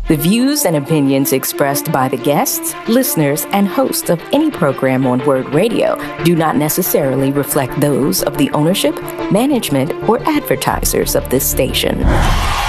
The views and opinions expressed by the guests, listeners, and hosts of any program on Word Radio do not necessarily reflect those of the ownership, management, or advertisers of this station.